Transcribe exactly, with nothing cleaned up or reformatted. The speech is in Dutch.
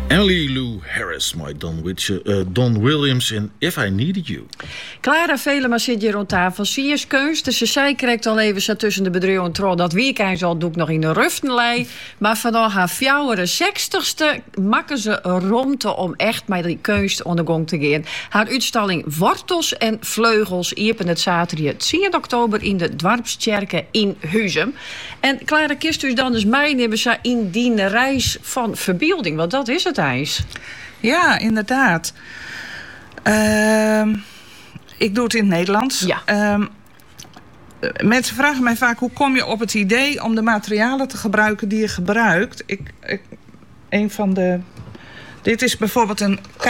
Emily Lou Harris, my Don, Witch, uh, Don Williams in If I Needed You. Clara Velema zit hier rond tafel. Zie je keus? Dus ze zei krijgt al even zo tussen de bedrijven en tro. Dat weekend al doe ik nog in de ruftenlei. Maar vanaf haar fjouwere zestigste maken ze romte om echt met die keus aan de gang te gaan. Haar uitstalling Wortels en Vleugels iepen het zaterdag tien oktober in de Dwarpskerke in Huizen. En Clara kist dus dan dus meenemen ze in die reis van verbeelding. Want dat is het ijs. Ja, inderdaad. Uh, ik doe het in het Nederlands. Ja. Uh, mensen vragen mij vaak, hoe kom je op het idee om de materialen te gebruiken die je gebruikt? Ik, ik, een van de... Dit is bijvoorbeeld een